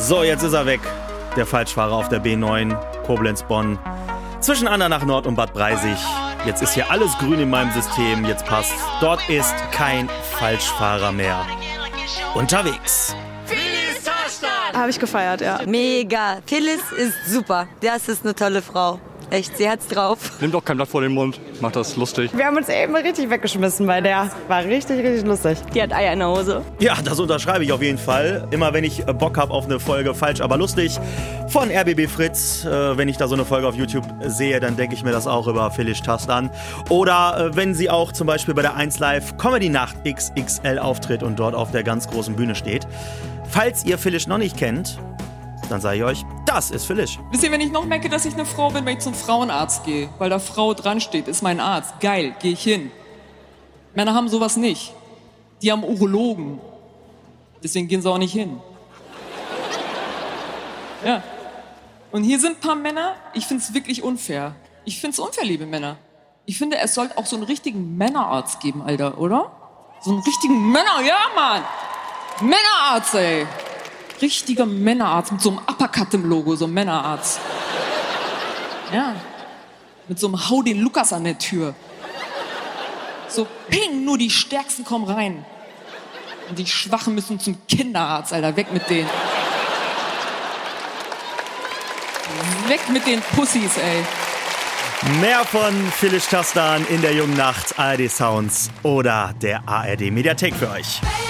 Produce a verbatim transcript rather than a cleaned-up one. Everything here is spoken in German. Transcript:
So, jetzt ist er weg. Der Falschfahrer auf der B neun, Koblenz-Bonn. Zwischen Andernach Nord und Bad Breisig. Jetzt ist hier alles grün in meinem System. Jetzt passt. Dort ist kein Falschfahrer mehr unterwegs. Habe ich gefeiert, ja. Mega. Phyllis ist super. Das ist eine tolle Frau. Echt, sie hat's drauf. Nimmt auch kein Blatt vor den Mund, macht das lustig. Wir haben uns eben richtig weggeschmissen bei der. War richtig, richtig lustig. Die hat Eier in der Hose. Ja, das unterschreibe ich auf jeden Fall. Immer wenn ich Bock habe auf eine Folge Falsch, aber lustig von R B B Fritz. Äh, wenn ich da so eine Folge auf YouTube sehe, dann denke ich mir das auch über Phyllis Tastan. Oder äh, wenn sie auch zum Beispiel bei der eins Live Comedy Nacht X X L auftritt und dort auf der ganz großen Bühne steht. Falls ihr Phyllis noch nicht kennt, dann sage ich euch, das ist Phyllis. Wisst ihr, wenn ich noch merke, dass ich eine Frau bin, wenn ich zum Frauenarzt gehe, weil da Frau dran steht, ist mein Arzt. Geil, gehe ich hin. Männer haben sowas nicht. Die haben Urologen. Deswegen gehen sie auch nicht hin. Ja. Und hier sind ein paar Männer, ich finde es wirklich unfair. Ich finde es unfair, liebe Männer. Ich finde, es sollte auch so einen richtigen Männerarzt geben, Alter, oder? So einen richtigen Männer, ja, Mann! Männerarzt, ey! Richtiger Männerarzt mit so einem Uppercut im Logo, so ein Männerarzt. Ja. Mit so einem Hau den Lukas an der Tür. So, ping, nur die Stärksten kommen rein. Und die Schwachen müssen zum Kinderarzt, Alter. Weg mit denen. Weg mit den Pussys, ey. Mehr von Phyllis Tastan in der jungen Nacht, A R D Sounds oder der A R D Mediathek für euch.